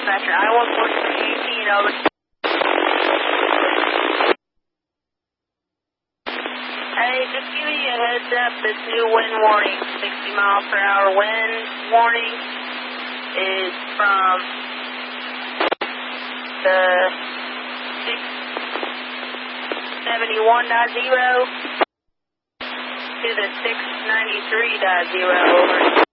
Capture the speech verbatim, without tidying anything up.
dispatcher. I one four three eighteen, over. Hey, just giving you a heads up, this new wind warning, sixty mile per hour wind warning, is from the six seventy-one point zero to the six ninety-three point zero, over.